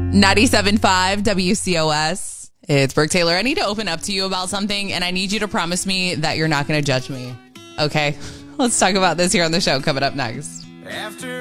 97.5 WCOS. It's Brooke Taylor. I need to open up to you about something, and I need you to promise me that you're not going to judge me. Okay? Let's talk about this here on the show coming up next.